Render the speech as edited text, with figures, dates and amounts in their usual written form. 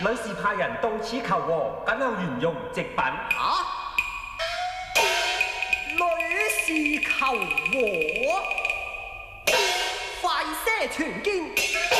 女士派人到此求和，僅有原用直品。 女士求和，快些傳見。